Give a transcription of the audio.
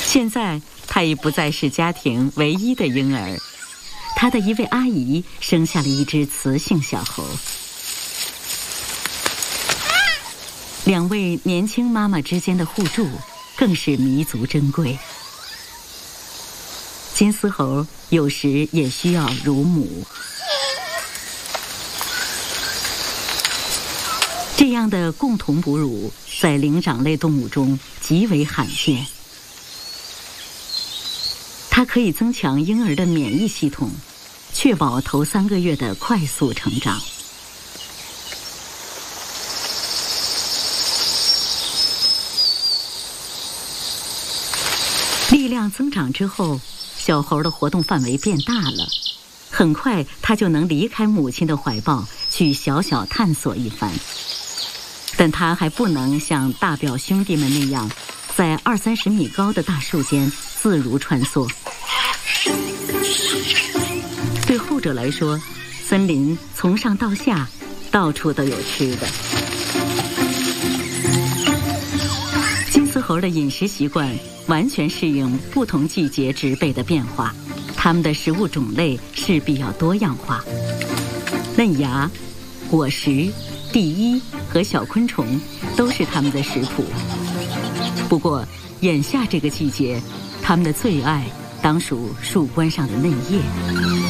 现在他已不再是家庭唯一的婴儿，他的一位阿姨生下了一只雌性小猴。两位年轻妈妈之间的互助更是弥足珍贵。金丝猴有时也需要乳母。这样的共同哺乳在灵长类动物中极为罕见。它可以增强婴儿的免疫系统，确保头3个月的快速成长。力量增长之后，小猴的活动范围变大了，很快它就能离开母亲的怀抱，去小小探索一番。但它还不能像大表兄弟们那样，在20-30米高的大树间自如穿梭。对后者来说，森林从上到下，到处都有吃的。金丝猴的饮食习惯完全适应不同季节植被的变化，它们的食物种类势必要多样化。嫩芽、果实、地衣和小昆虫都是它们的食谱。不过，眼下这个季节，它们的最爱当属树冠上的嫩叶。